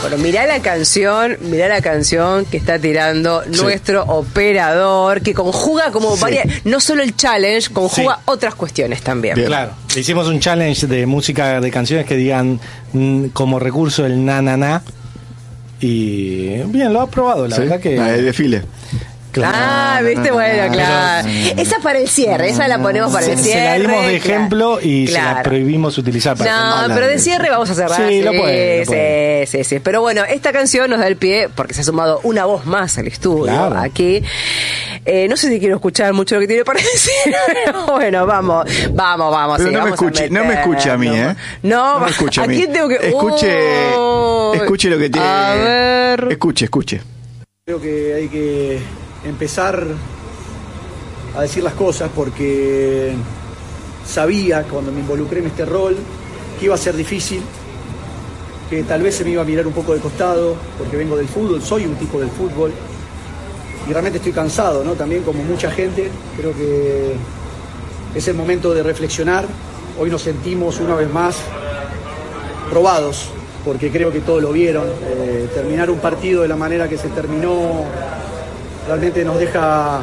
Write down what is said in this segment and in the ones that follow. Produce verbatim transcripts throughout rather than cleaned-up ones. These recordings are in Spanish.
Bueno, mirá la canción, mirá la canción que está tirando sí. nuestro operador, que conjuga como sí. varias, no solo el challenge, conjuga sí. otras cuestiones también. Bien. Claro, le hicimos un challenge de música, de canciones que digan mm, como recurso el na na na. Y bien, lo ha probado, la ¿sí? verdad que... Ah, el desfile. Claro. Ah, viste, bueno, claro. Pero, esa para el cierre, esa la ponemos para se, el cierre. Se la dimos de ejemplo claro. y claro. se la prohibimos utilizar para No, pero de cierre vamos a cerrar. Sí, sí, lo puede, lo puede. Sí, sí, sí. Pero bueno, esta canción nos da el pie, porque se ha sumado una voz más al estudio, claro. aquí. Eh, no sé si quiero escuchar mucho lo que tiene para decir, pero bueno, vamos, vamos, vamos. Pero sí, no, vamos me escuche, no me escuche a mí, ¿eh? No, no me escuche a ¿a mí. quién tengo que...? Escuche, oh, escuche lo que tiene. A ver... Escuche, escuche. Creo que hay que empezar a decir las cosas porque sabía cuando me involucré en este rol que iba a ser difícil, que tal vez se me iba a mirar un poco de costado porque vengo del fútbol, soy un tipo del fútbol y realmente estoy cansado, ¿no? También como mucha gente, creo que es el momento de reflexionar. Hoy nos sentimos una vez más probados porque creo que todos lo vieron. Eh, terminar un partido de la manera que se terminó realmente nos deja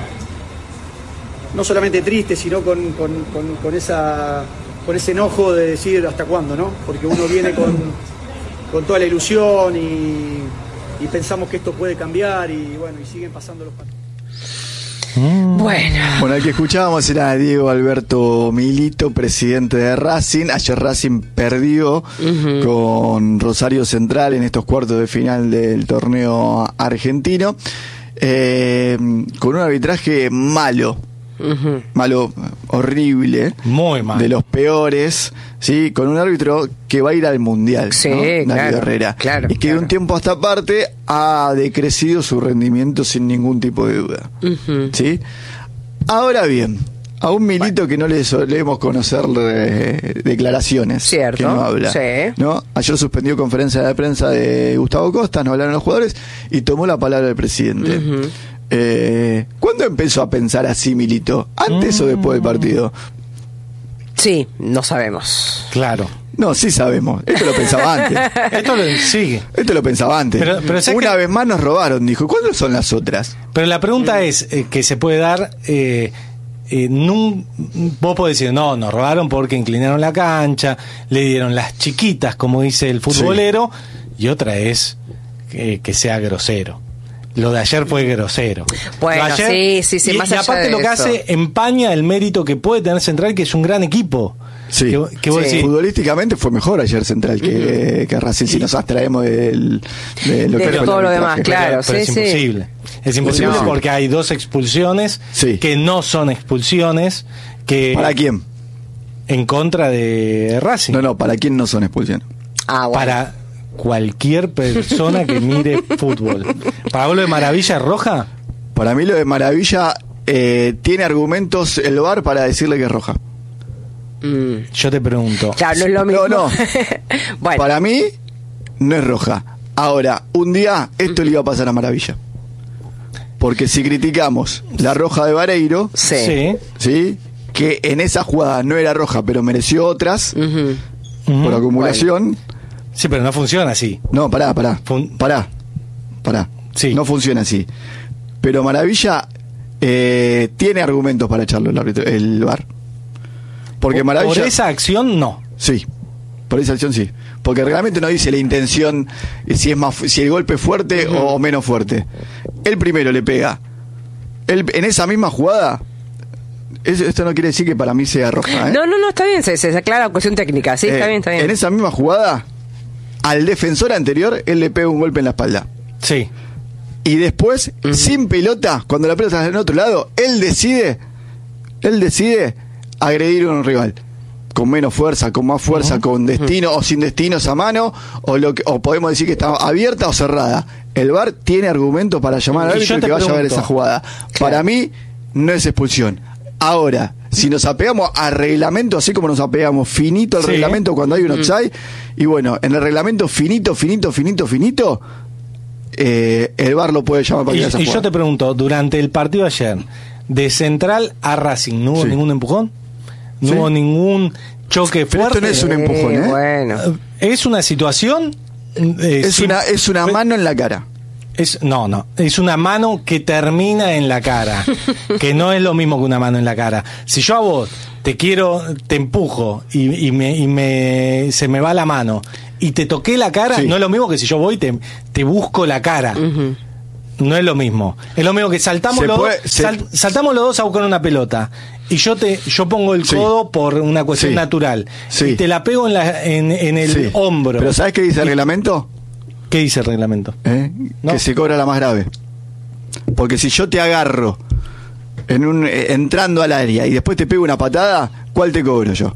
no solamente tristes, sino con, con, con, con, esa, con ese enojo de decir hasta cuándo, ¿no? Porque uno viene con, con toda la ilusión y, y pensamos que esto puede cambiar y bueno, y siguen pasando los partidos. Bueno. Bueno, el que escuchábamos era Diego Alberto Milito, presidente de Racing. Ayer Racing perdió uh-huh. con Rosario Central en estos cuartos de final del torneo argentino, eh, con un arbitraje malo. Uh-huh. Malo, horrible, muy malo, de los peores, sí, con un árbitro que va a ir al mundial, sí, ¿no? Darío claro, Herrera, claro, y que claro. de un tiempo a esta parte ha decrecido su rendimiento sin ningún tipo de duda, uh-huh. sí. Ahora bien, a un Milito que no le solemos conocer eh, declaraciones, cierto, que no habla, sí. ¿no? Ayer suspendió conferencia de prensa de Gustavo Costa, no hablaron los jugadores y tomó la palabra del presidente. Uh-huh. Eh, ¿Cuándo empezó a pensar así Milito? ¿Antes mm. o después del partido? Sí, no sabemos. Claro. No, sí sabemos. Esto lo pensaba antes. Esto lo sigue. Esto lo pensaba antes. Pero, pero Una que... vez más nos robaron, dijo. ¿Cuándo son las otras? Pero la pregunta mm. es eh, que se puede dar. Eh, eh, nun, vos podés decir, no, nos robaron porque inclinaron la cancha, le dieron las chiquitas, como dice el futbolero, sí. y otra es eh, que sea grosero. Lo de ayer fue grosero. Bueno, ayer, sí, sí, sí. Y, más y allá aparte de lo que eso. hace empaña el mérito que puede tener Central, que es un gran equipo. Sí. Que, que vos sí. decís, futbolísticamente fue mejor ayer Central que, uh-huh. que Racing, si nos abstraemos del, de lo de que fue todo lo demás, claro. Pero, pero sí, es sí. imposible. Es imposible no. porque hay dos expulsiones sí. que no son expulsiones. Que ¿Para quién? En contra de Racing. No, no, ¿para quién no son expulsiones? Ah, bueno. Para cualquier persona que mire fútbol. ¿Para vos lo de Maravilla es roja? Para mí lo de Maravilla eh, tiene argumentos el V A R para decirle que es roja. Mm. Yo te pregunto. Claro, no es lo mismo. No, no. Bueno. Para mí no es roja. Ahora, un día esto le iba a pasar a Maravilla. Porque si criticamos la roja de Vareiro, sí, ¿sí? que en esa jugada no era roja, pero mereció otras uh-huh. por uh-huh. acumulación. Bueno. Sí, pero no funciona así. No, pará, pará. Fun- pará. Pará. Sí. No funciona así. Pero Maravilla eh, tiene argumentos para echarlo el árbitro, el V A R. Porque por, Maravilla. Por esa acción, no. Sí. Por esa acción, sí. Porque el reglamento no dice la intención, si es más, si el golpe es fuerte uh-huh. o menos fuerte. El primero le pega. Él, en esa misma jugada. Eso, esto no quiere decir que para mí sea roja, ¿eh? No, no, no, está bien, se, se aclara cuestión técnica, sí, eh, está bien, está bien. En esa misma jugada, al defensor anterior, él le pega un golpe en la espalda. Sí. Y después, uh-huh. sin pelota, cuando la pelota está en otro lado, él decide, él decide agredir a un rival. Con menos fuerza, con más fuerza, uh-huh. con destino uh-huh. o sin destinos a mano, o lo que, o podemos decir que está abierta o cerrada. El V A R tiene argumentos para llamar al árbitro que vaya pregunto. a ver esa jugada. Claro. Para mí, no es expulsión. Ahora, si nos apegamos al reglamento, así como nos apegamos finito al sí. reglamento cuando hay un offside, y bueno, en el reglamento finito, finito, finito, finito, eh, el V A R lo puede llamar para que y, esa y jugada. yo te pregunto, durante el partido ayer, de Central a Racing, ¿no hubo sí. ningún empujón? ¿No sí. hubo ningún choque Pero fuerte? esto no es un empujón, ¿eh? Bueno. ¿Es una situación Eh, es, sí, una, es una mano en la cara. Es, no, no, es una mano que termina en la cara, que no es lo mismo que una mano en la cara. Si yo a vos te quiero, te empujo y, y, me, y me, se me va la mano y te toqué la cara, sí. no es lo mismo que si yo voy y te, te busco la cara. Uh-huh. No es lo mismo. Es lo mismo que saltamos los puede, dos, se... sal, saltamos los dos a buscar una pelota y yo te yo pongo el sí. codo por una cuestión sí. natural sí. y te la pego en, la, en, en el sí. hombro. ¿Pero sabes qué dice el reglamento? ¿Qué dice el reglamento? ¿Eh? ¿No? Que se cobra la más grave. Porque si yo te agarro en un eh, entrando al área y después te pego una patada, ¿cuál te cobro yo?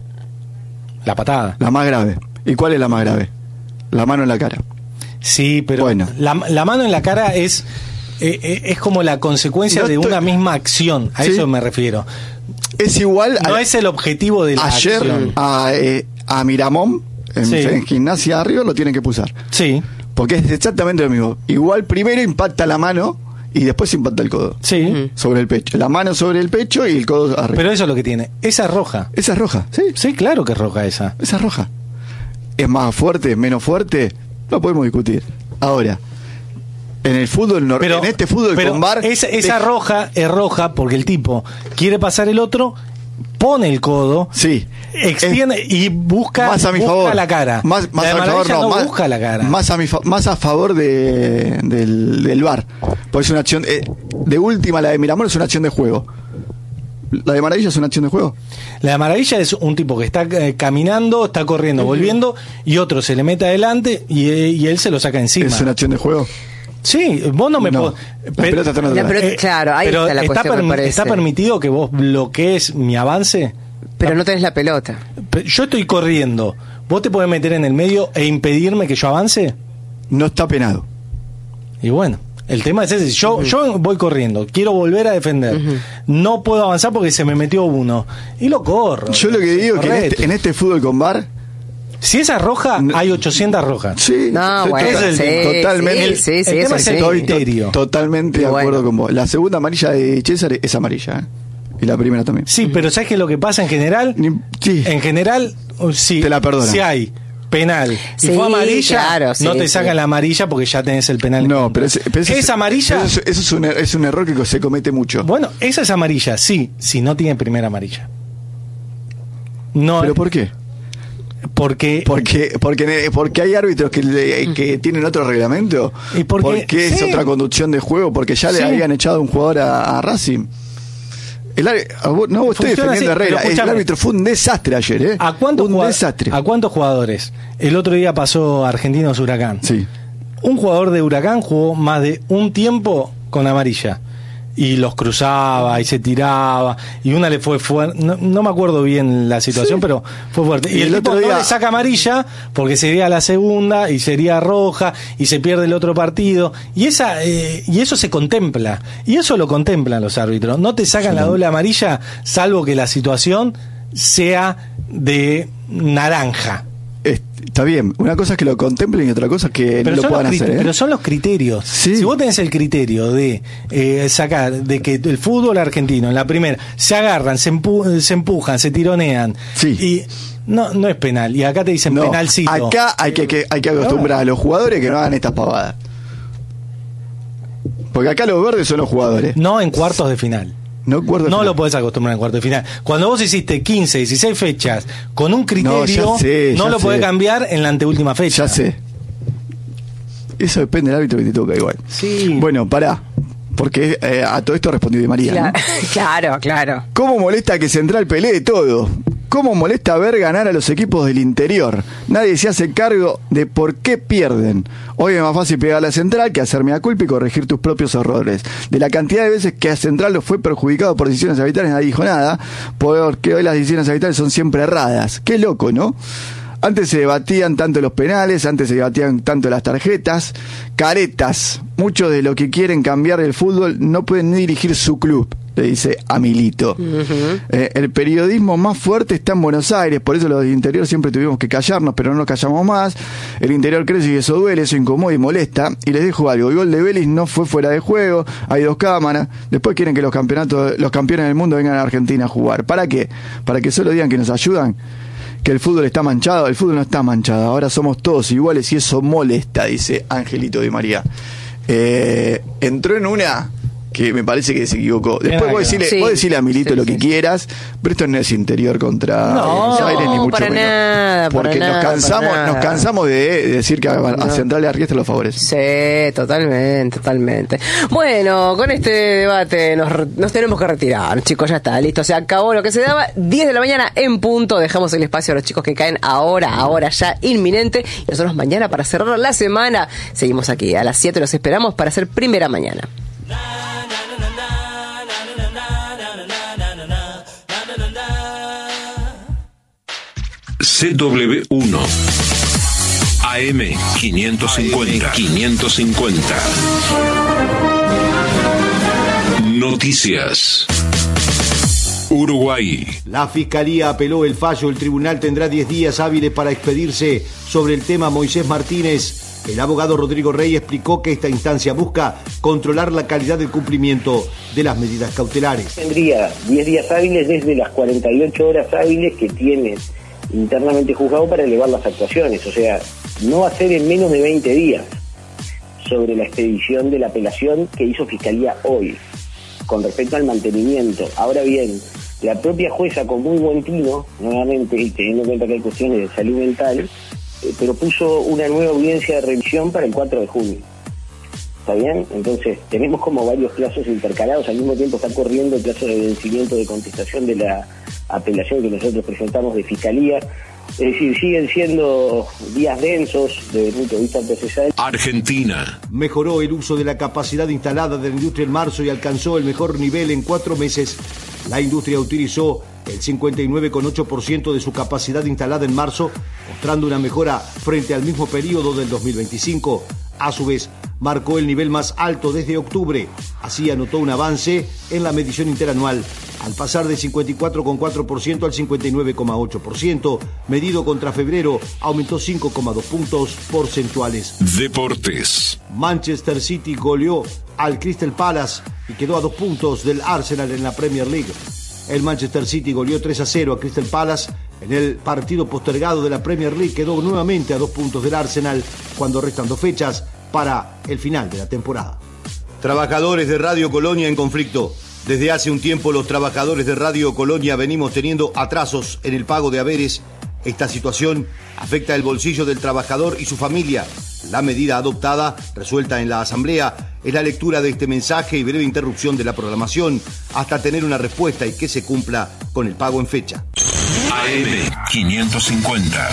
La patada. La más grave. ¿Y cuál es la más grave? La mano en la cara. Sí, pero bueno. la, la mano en la cara es eh, eh, es como la consecuencia no de estoy... una misma acción. A ¿Sí? eso me refiero. Es igual. No a... es el objetivo de la Ayer acción. a, eh, a Miramón en, sí. en Gimnasia arriba lo tienen que pulsar. Sí. Porque es exactamente lo mismo. Igual primero impacta la mano y después impacta el codo. Sí. Sobre el pecho. La mano sobre el pecho y el codo arriba. Pero eso es lo que tiene. Esa es roja. Esa es roja, sí. Sí, claro que es roja esa. Esa es roja. ¿Es más fuerte, es menos fuerte? No podemos discutir. Ahora, en el fútbol, pero, en este fútbol pero con V A R... Esa, esa de... roja es roja porque el tipo quiere pasar el otro, pone el codo, sí, extiende es y busca, más a mi busca favor. la cara. Más, más la a mi favor, no, no más, busca la cara. Más a, mi fa- más a favor de, del, del V A R. Porque es una acción... Eh, de última, la de Miramón es una acción de juego. ¿La de Maravilla es una acción de juego? La de Maravilla es un tipo que está eh, caminando, está corriendo, uh-huh. volviendo, y otro se le mete adelante y, eh, y él se lo saca encima. ¿Es una acción de juego? Sí, vos no me no, podés... Pero, la pelota, eh, claro, ahí pero está la está, cuestión, permi- ¿está permitido que vos bloquees mi avance? Pero no tenés la pelota. Yo estoy corriendo. ¿Vos te podés meter en el medio e impedirme que yo avance? No está penado. Y bueno... El tema es ese, yo, uh-huh. yo voy corriendo, quiero volver a defender, uh-huh. no puedo avanzar porque se me metió uno, y lo corro. Yo lo que digo es que en este, en este fútbol con V A R, si esa es roja, no, hay ochocientas rojas. Sí, no, bueno, total, sí, totalmente. Sí, sí, sí, el tema sí, es el sí. criterio. Totalmente de acuerdo bueno. con vos. La segunda amarilla de César es amarilla, ¿eh? Y la primera también. Sí, uh-huh. pero ¿sabes qué es lo que pasa en general? Ni, sí. En general, sí, te la perdonan. Si hay penal sí, y fue amarilla, claro, sí, no te sí. sacan la amarilla porque ya tenés el penal. No, pero, es, pero eso es es amarilla. Eso, es, eso es, un, es un error que se comete mucho. Bueno, esa es amarilla, sí, si no tiene primera amarilla. No. ¿Pero por qué? Porque porque porque porque hay árbitros que le, que tienen otro reglamento. ¿Y por qué? Porque es sí. otra conducción de juego, porque ya sí. le habían echado a un jugador a, a Racing. El árbitro, no estoy defendiendo a Herrera, el árbitro fue un desastre ayer, ¿eh? ¿A cuántos, un jugad- desastre. ¿A cuántos jugadores? El otro día pasó Argentinos Huracán. Sí. Un jugador de Huracán jugó más de un tiempo con amarilla. Y los cruzaba y se tiraba. Y una le fue fuerte. No, no me acuerdo bien la situación, sí. pero fue fuerte. Y, y el, el tipo otro día no le saca amarilla porque sería la segunda y sería roja y se pierde el otro partido. Y esa eh, y eso se contempla. Y eso lo contemplan los árbitros. No te sacan sí. la doble amarilla salvo que la situación sea de naranja. Está bien, una cosa es que lo contemplen y otra cosa es que pero no lo puedan crit- hacer. ¿eh? Pero son los criterios. Sí. Si vos tenés el criterio de eh, sacar, de que el fútbol argentino en la primera se agarran, se, empu- se empujan, se tironean, sí. y no no es penal. Y acá te dicen no, penalcito. Acá hay que, que, hay que acostumbrar no. a los jugadores que no hagan estas pavadas. Porque acá los verdes son los jugadores. No en cuartos de final. No, no lo podés acostumbrar en cuarto de final. Cuando vos hiciste quince, dieciséis fechas con un criterio, no, sé, no lo sé. podés cambiar en la anteúltima fecha. Ya sé. Eso depende del árbitro que te toca igual. Sí. Bueno, pará. Porque eh, a todo esto respondió Di María. Claro, ¿no? claro, claro. ¿Cómo molesta que Central pelee todo? ¿Cómo molesta ver ganar a los equipos del interior? Nadie se hace cargo de por qué pierden. Hoy es más fácil pegarle a Central que hacerme a culpa y corregir tus propios errores. De la cantidad de veces que a Central lo fue perjudicado por decisiones arbitrales, nadie dijo nada, porque hoy las decisiones arbitrales son siempre erradas. Qué loco, ¿no? Antes se debatían tanto los penales, antes se debatían tanto las tarjetas, caretas. Muchos de los que quieren cambiar el fútbol no pueden ni dirigir su club, le dice a Milito. Uh-huh. Eh, el periodismo más fuerte está en Buenos Aires, por eso los del interior siempre tuvimos que callarnos, pero no nos callamos más. El interior crece y eso duele, eso incomoda y molesta. Y les dejo algo, el gol de Vélez no fue fuera de juego, hay dos cámaras. Después quieren que los campeonatos, los campeones del mundo vengan a Argentina a jugar. ¿Para qué? Para que solo digan que nos ayudan. que el fútbol está manchado. El fútbol no está manchado, ahora somos todos iguales y eso molesta, dice Angelito Di María. Eh, entró en una que me parece que se equivocó. Después vos decirle, sí. vos decirle a Milito sí, lo que sí. quieras, pero esto no es Interior contra no, Buenos Aires, ni mucho para menos. Nada, porque para nos cansamos, nada, nos cansamos de decir que a, a no. Central y a Riestra lo favorece. Sí, totalmente, totalmente. Bueno, con este debate nos, nos tenemos que retirar, chicos, ya está, listo, se acabó lo que se daba. diez de la mañana en punto, dejamos el espacio a los chicos que caen ahora, ahora ya inminente. Y nosotros mañana, para cerrar la semana, seguimos aquí. A las siete los esperamos para hacer Primera Mañana. C W uno A M quinientos cincuenta quinientos cincuenta Noticias. Uruguay. La Fiscalía apeló el fallo. El tribunal tendrá diez días hábiles para expedirse sobre el tema Moisés Martínez. El abogado Rodrigo Rey explicó que esta instancia busca controlar la calidad del cumplimiento de las medidas cautelares. Tendría diez días hábiles desde las cuarenta y ocho horas hábiles que tiene internamente juzgado para elevar las actuaciones, o sea, no va a ser en menos de veinte días sobre la expedición de la apelación que hizo Fiscalía hoy, con respecto al mantenimiento. Ahora bien, la propia jueza, con muy buen tino, nuevamente, y teniendo en cuenta que hay cuestiones de salud mental, eh, propuso una nueva audiencia de revisión para el cuatro de junio. ¿Está bien? Entonces, tenemos como varios plazos intercalados, al mismo tiempo está corriendo el plazo de vencimiento de contestación de la apelación que nosotros presentamos de Fiscalía. Es decir, siguen siendo días densos desde el punto de vista procesal. Argentina. Mejoró el uso de la capacidad instalada de la industria en marzo y alcanzó el mejor nivel en cuatro meses. La industria utilizó el cincuenta y nueve coma ocho por ciento de su capacidad instalada en marzo, mostrando una mejora frente al mismo periodo del dos mil veinticinco. A su vez, marcó el nivel más alto desde octubre. Así anotó un avance en la medición interanual, al pasar del cincuenta y cuatro coma cuatro por ciento al cincuenta y nueve coma ocho por ciento. Medido contra febrero, aumentó cinco coma dos puntos porcentuales. Deportes. Manchester City goleó al Crystal Palace y quedó a dos puntos del Arsenal en la Premier League. El Manchester City goleó tres a cero a Crystal Palace en el partido postergado de la Premier League. Quedó nuevamente a dos puntos del Arsenal cuando restan dos fechas para el final de la temporada. Trabajadores de Radio Colonia en conflicto. Desde hace un tiempo los trabajadores de Radio Colonia venimos teniendo atrasos en el pago de haberes. Esta situación afecta el bolsillo del trabajador y su familia. La medida adoptada, resuelta en la Asamblea, es la lectura de este mensaje y breve interrupción de la programación hasta tener una respuesta y que se cumpla con el pago en fecha. A M quinientos cincuenta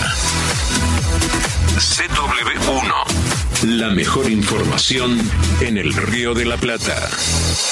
C W uno. La mejor información en el Río de la Plata.